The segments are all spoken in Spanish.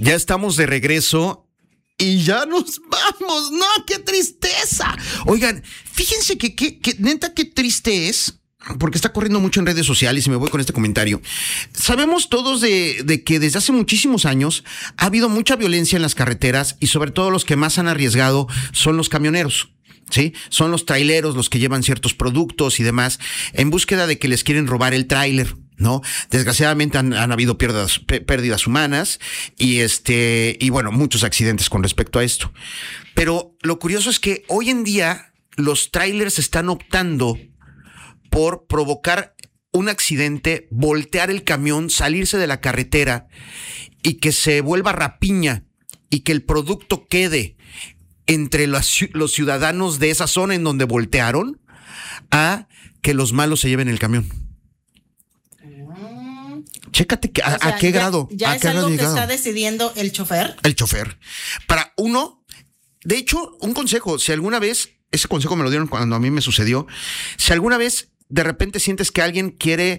Ya estamos de regreso y ya nos vamos. ¡No, qué tristeza! Oigan, fíjense que neta, qué triste es, porque está corriendo mucho en redes sociales y me voy con este comentario. Sabemos todos de que desde hace muchísimos años ha habido mucha violencia en las carreteras y sobre todo los que más han arriesgado son los camioneros. ¿Sí? Son los traileros los que llevan ciertos productos y demás en búsqueda de que les quieren robar el tráiler, ¿no? Desgraciadamente han habido pérdidas humanas y bueno, muchos accidentes con respecto a esto. Pero lo curioso es que hoy en día los trailers están optando por provocar un accidente, voltear el camión, salirse de la carretera y que se vuelva rapiña y que el producto quede entre los ciudadanos de esa zona en donde voltearon a que los malos se lleven el camión. Chécate a qué grado. Ya es algo que está decidiendo el chofer. El chofer. Para uno, de hecho, un consejo, si alguna vez, ese consejo me lo dieron cuando a mí me sucedió, si alguna vez de repente sientes que alguien quiere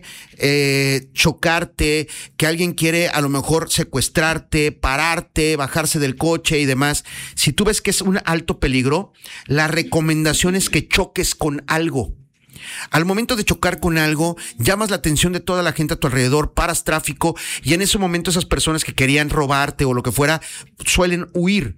chocarte, que alguien quiere a lo mejor secuestrarte, pararte, bajarse del coche y demás, si tú ves que es un alto peligro, la recomendación es que choques con algo. Al momento de chocar con algo, llamas la atención de toda la gente a tu alrededor, paras tráfico y en ese momento esas personas que querían robarte o lo que fuera suelen huir.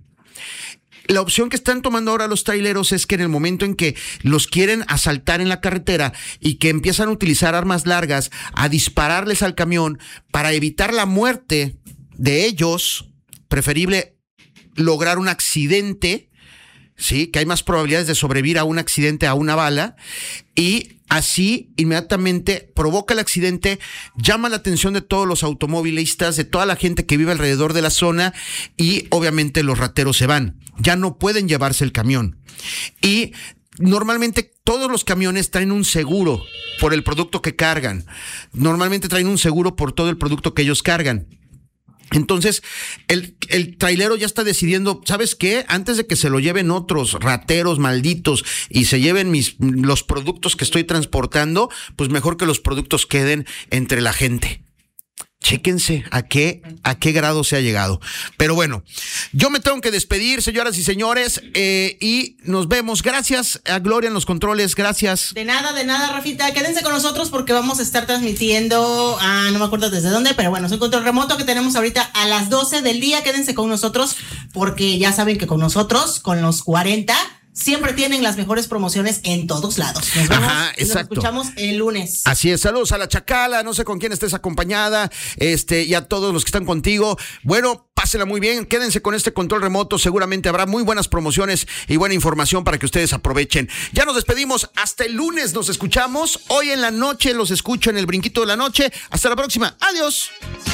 La opción que están tomando ahora los traileros es que en el momento en que los quieren asaltar en la carretera y que empiezan a utilizar armas largas, a dispararles al camión para evitar la muerte de ellos, preferible lograr un accidente, ¿sí? Que hay más probabilidades de sobrevivir a un accidente a una bala y así inmediatamente provoca el accidente, llama la atención de todos los automovilistas, de toda la gente que vive alrededor de la zona y obviamente los rateros se van. Ya no pueden llevarse el camión. Y normalmente todos los camiones traen un seguro por el producto que cargan. Normalmente traen un seguro por todo el producto que ellos cargan. Entonces, el trailero ya está decidiendo, ¿sabes qué? Antes de que se lo lleven otros rateros malditos y se lleven los productos que estoy transportando, pues mejor que los productos queden entre la gente. Chéquense a qué grado se ha llegado. Pero bueno, yo me tengo que despedir, señoras y señores, y nos vemos. Gracias a Gloria en los controles, gracias. De nada, Rafita. Quédense con nosotros porque vamos a estar transmitiendo, no me acuerdo desde dónde, pero bueno, es un control remoto que tenemos ahorita a las 12 del día. Quédense con nosotros porque ya saben que con nosotros, con los 40... siempre tienen las mejores promociones en todos lados. Nos vemos. Ajá, exacto. Nos escuchamos el lunes. Así es, saludos a la Chacala, no sé con quién estés acompañada, y a todos los que están contigo. Bueno, pásela muy bien, quédense con este control remoto, seguramente habrá muy buenas promociones y buena información para que ustedes aprovechen. Ya nos despedimos, hasta el lunes nos escuchamos, hoy en la noche los escucho en el Brinquito de la Noche. Hasta la próxima, adiós.